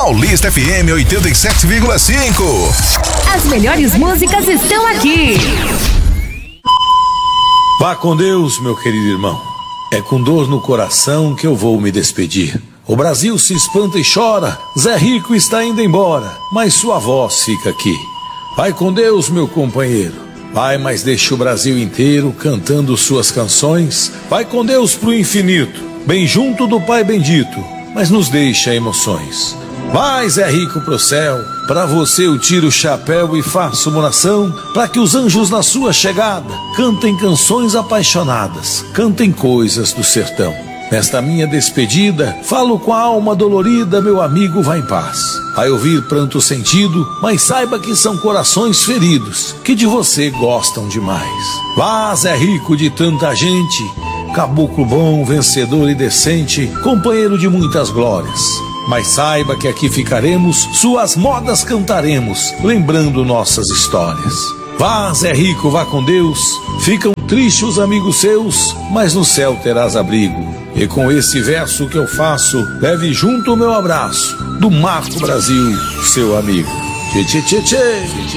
Paulista FM 87,5. As melhores músicas estão aqui. Vá com Deus, meu querido irmão. É com dor no coração que eu vou me despedir. O Brasil se espanta e chora, Zé Rico está indo embora, mas sua voz fica aqui. Vai com Deus, meu companheiro. Vai, mas deixa o Brasil inteiro cantando suas canções. Vai com Deus pro infinito, bem junto do Pai bendito, mas nos deixa emoções. Vai, Zé Rico, pro céu, pra você eu tiro o chapéu e faço uma oração, pra que os anjos na sua chegada cantem canções apaixonadas, cantem coisas do sertão. Nesta minha despedida, falo com a alma dolorida, meu amigo, vá em paz. Vai ouvir pranto sentido, mas saiba que são corações feridos, que de você gostam demais. Vá, Zé Rico de tanta gente, caboclo bom, vencedor e decente, companheiro de muitas glórias. Mas saiba que aqui ficaremos, suas modas cantaremos, lembrando nossas histórias. Vá, Zé Rico, vá com Deus, ficam tristes os amigos seus, mas no céu terás abrigo. E com esse verso que eu faço, leve junto o meu abraço, do Marco Brasil, seu amigo. Tchê, tchê, tchê, tchê.